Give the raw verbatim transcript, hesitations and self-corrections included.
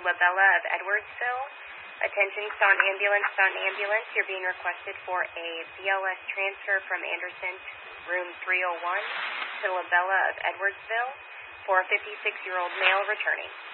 Labella of Edwardsville. Attention, Staunton Ambulance, Staunton Ambulance. You're being requested for a B L S transfer from Anderson to room three oh one to Labella of Edwardsville for a fifty-six-year-old male returning.